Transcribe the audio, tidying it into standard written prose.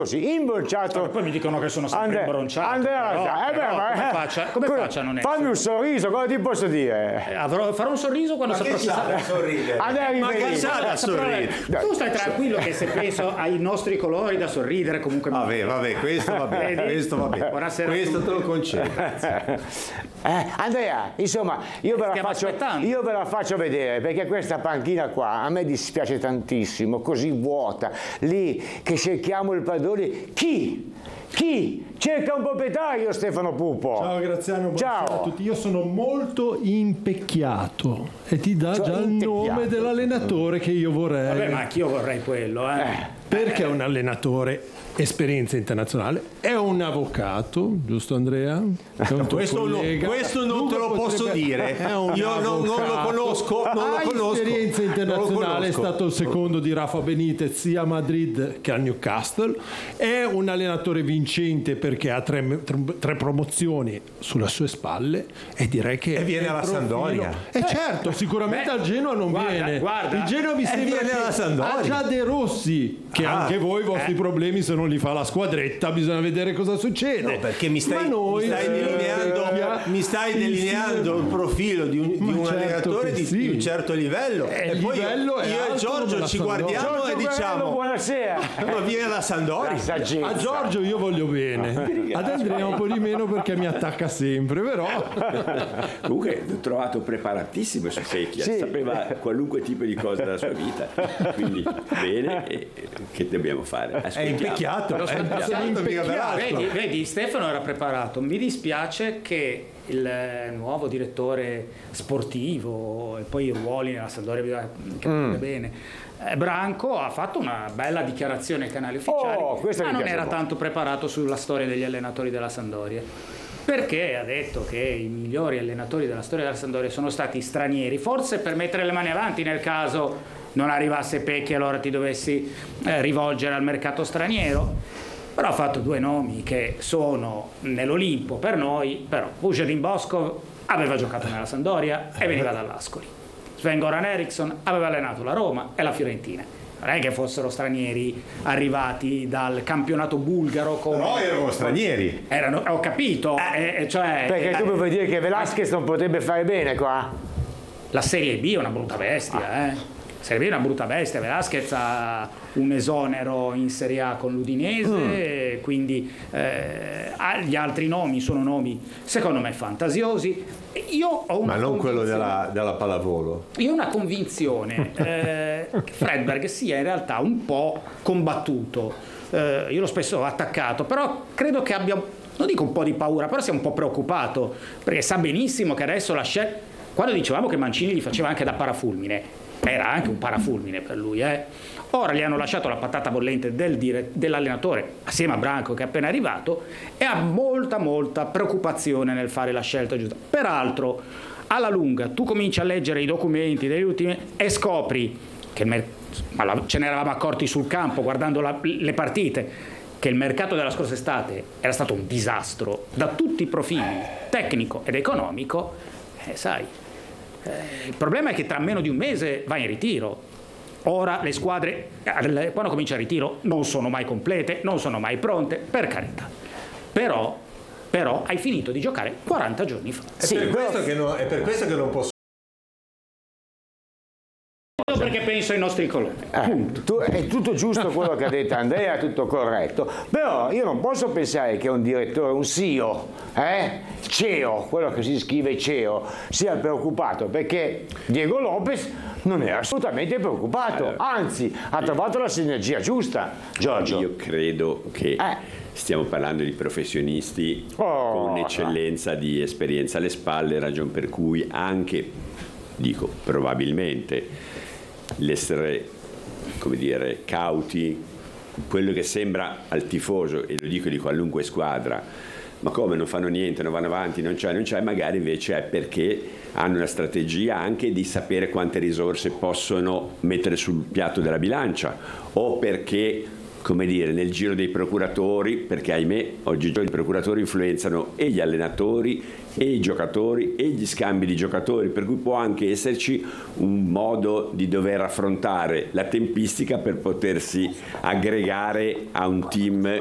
così imbolciato. Poi mi dicono che sono sempre imbronciato. Come faccio a non essere? Fammi un sorriso, cosa ti posso dire? Farò un sorriso quando saprò chi sarà. Ma che sa sorridere? Tu stai tranquillo che se penso ai nostri colori da sorridere comunque. Vabbè, questo va bene. Questo va bene. Buonasera. Questo te lo concedo. Andrea, insomma, io ve la faccio vedere, perché questa panchina qua a me dispiace tantissimo, così vuota, lì che cerchiamo il padrone. Chi? Cerca un proprietario, Stefano Pupo. Ciao Graziano, buonasera a tutti. Io sono molto impecchiato e ti dà già il nome dell'allenatore che io vorrei. Vabbè, ma anch'io vorrei quello, Perché è un allenatore, esperienza internazionale, è un avvocato, giusto Andrea? Questo non te lo posso dire. Io non lo conosco. Esperienza internazionale, è stato il secondo di Rafa Benitez sia a Madrid che a Newcastle. È un allenatore vincente perché ha tre promozioni sulle sue spalle e direi che viene alla Sampdoria. Certo, sicuramente al Genoa non viene. Il Genoa mi sembra che ha già De Rossi, che anche voi i vostri problemi se non li fa la squadretta, bisogna vedere cosa succede. No, perché mi stai delineando il profilo di un allenatore di un certo livello. E poi io e Giorgio ci guardiamo e diciamo: buonasera. Ma viene la Sampdoria. A Giorgio io voglio bene, ad Andrea un po' di meno perché mi attacca sempre, però. Comunque l'ho trovato preparatissimo su Secchia, sapeva qualunque tipo di cosa della sua vita, quindi bene, e che dobbiamo fare? È invecchiato. Vedi, Stefano era preparato. Mi dispiace che il nuovo direttore sportivo e poi i ruoli nella Sampdoria bisogna capire bene. Branco ha fatto una bella dichiarazione ai canali ufficiali, ma non era tanto preparato sulla storia degli allenatori della Sampdoria, perché ha detto che i migliori allenatori della storia della Sampdoria sono stati stranieri, forse per mettere le mani avanti nel caso non arrivasse Pecchi, allora ti dovessi rivolgere al mercato straniero. Però ha fatto due nomi che sono nell'Olimpo per noi, però Vujadin Boskov aveva giocato nella Sampdoria e veniva dall'Ascoli. Sven-Goran Eriksson aveva allenato la Roma e la Fiorentina. Non è che fossero stranieri arrivati dal campionato bulgaro. No, erano stranieri. Ho capito. Perché tu vuoi dire che Velasquez non potrebbe fare bene qua? La Serie B è una brutta bestia, Serie B è una brutta bestia. Velasquez ha un esonero in Serie A con l'Udinese, quindi gli altri nomi sono nomi secondo me fantasiosi. Io ho una non quello della pallavolo. Io ho una convinzione che Fredberg sia in realtà un po' combattuto. Io l'ho spesso attaccato, però credo che abbia, non dico un po' di paura, però sia un po' preoccupato, perché sa benissimo che adesso quando dicevamo che Mancini gli faceva anche da parafulmine, era anche un parafulmine per lui, Ora gli hanno lasciato la patata bollente dell'allenatore assieme a Branco che è appena arrivato, e ha molta preoccupazione nel fare la scelta giusta. Peraltro alla lunga tu cominci a leggere i documenti degli ultimi e scopri che ce ne eravamo accorti sul campo guardando le partite, che il mercato della scorsa estate era stato un disastro da tutti i profili, tecnico ed economico. Il problema è che tra meno di un mese vai in ritiro. Ora le squadre, quando comincia il ritiro, non sono mai complete, non sono mai pronte, per carità. Però hai finito di giocare 40 giorni fa. È per questo che non posso. Perché penso ai nostri colori. È tutto giusto quello che ha detto Andrea, tutto corretto, però io non posso pensare che un direttore, un CEO, CEO, quello che si scrive CEO, sia preoccupato, perché Diego Lopez non era assolutamente preoccupato, anzi ha trovato la sinergia giusta. Giorgio, io credo che stiamo parlando di professionisti con un'eccellenza di esperienza alle spalle, ragion per cui anche, dico probabilmente, l'essere, come dire, cauti, quello che sembra al tifoso, e lo dico di qualunque squadra, ma come non fanno niente, non vanno avanti, non c'è, magari invece è perché hanno una strategia anche di sapere quante risorse possono mettere sul piatto della bilancia, o perché come dire, nel giro dei procuratori, perché ahimè oggigiorno i procuratori influenzano e gli allenatori e i giocatori e gli scambi di giocatori, per cui può anche esserci un modo di dover affrontare la tempistica per potersi aggregare a un team